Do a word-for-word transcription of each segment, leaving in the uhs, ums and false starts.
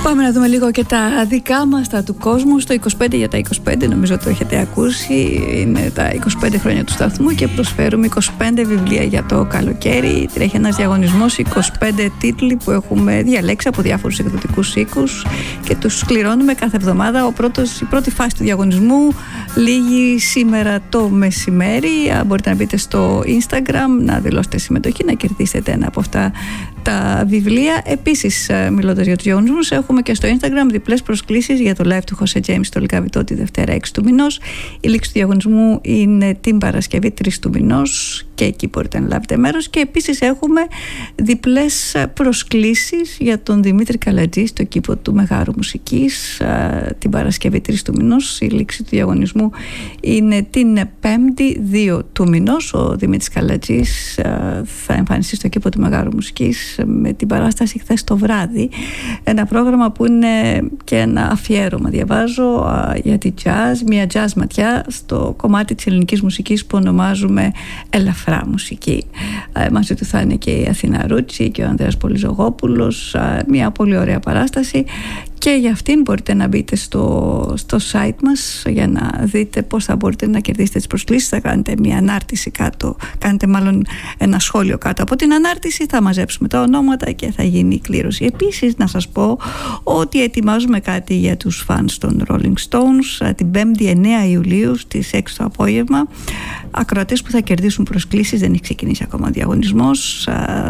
Πάμε να δούμε λίγο και τα δικά μας, τα του κόσμου. Στο είκοσι πέντε για τα είκοσι πέντε, νομίζω το έχετε ακούσει, είναι τα είκοσι πέντε χρόνια του σταθμού και προσφέρουμε είκοσι πέντε βιβλία για το καλοκαίρι. Τρέχει ένας διαγωνισμός, είκοσι πέντε τίτλοι που έχουμε διαλέξει από διάφορους εκδοτικούς οίκους και τους κληρώνουμε κάθε εβδομάδα. Ο πρώτος, η πρώτη φάση του διαγωνισμού λήγει σήμερα το μεσημέρι. Μπορείτε να μπείτε στο Instagram, να δηλώσετε συμμετοχή, να κερδίσετε ένα από αυτά τα βιβλία. Επίσης, μιλώντας για τους διαγωνισμούς, έχουμε και στο Instagram διπλές προσκλήσεις για το live του Χωσέ Τζέιμς στο Λυκαβητό τη Δευτέρα έξι του μηνός. Η λήξη του διαγωνισμού είναι την Παρασκευή τρεις του μηνός και εκεί μπορείτε να λάβετε μέρος. Και επίσης έχουμε διπλές προσκλήσεις για τον Δημήτρη Καλατζή στο κήπο του Μεγάρου Μουσικής την Παρασκευή τρεις του μηνός. Η λήξη του διαγωνισμού είναι την Πέμπτη δύο του μηνός. Ο Δημήτρης Καλατζής θα εμφανιστεί στο κήπο του Μεγάρου Μουσικής με την παράσταση χθες το βράδυ. Ένα πρόγραμμα που είναι και ένα αφιέρωμα, διαβάζω, για τη jazz, μια jazz ματιά στο κομμάτι της ελληνικής μουσικής που ονομάζουμε ελαφρά μουσική. Μαζί του θα είναι και η Αθήνα Ρούτσι και ο Ανδρέας Πολυζογόπουλος. Μια πολύ ωραία παράσταση. Και για αυτήν μπορείτε να μπείτε στο, στο site μας για να δείτε πώς θα μπορείτε να κερδίσετε τις προσκλήσεις. Θα κάνετε μια ανάρτηση κάτω, κάνετε μάλλον ένα σχόλιο κάτω από την ανάρτηση, θα μαζέψουμε τα ονόματα και θα γίνει η κλήρωση. Επίσης να σας πω ότι ετοιμάζουμε κάτι για τους φανς των Rolling Stones την Πέμπτη εννέα Ιουλίου στις έξι το απόγευμα. Ακροατές που θα κερδίσουν προσκλήσεις, δεν έχει ξεκινήσει ακόμα ο διαγωνισμός,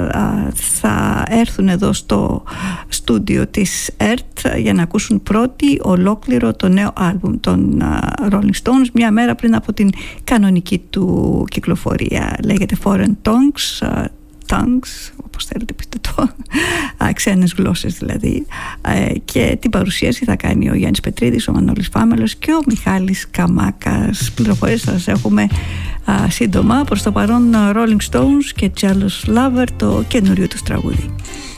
θα έρθουν εδώ στο στούντιο της ΕΡΤ για να ακούσουν πρώτοι ολόκληρο το νέο άλμπουμ των Rolling Stones μια μέρα πριν από την κανονική του κυκλοφορία. Λέγεται Foreign Tongues, tongues, όπως θέλετε πείτε το, ξένες γλώσσες δηλαδή, και την παρουσίαση θα κάνει ο Γιάννης Πετρίδης, ο Μανώλης Φάμελος και ο Μιχάλης Καμάκας. Πληροφορίες θα σας έχουμε α, σύντομα. Προς το παρόν Rolling Stones και Jealous Lover, το καινούριο τους τραγούδι.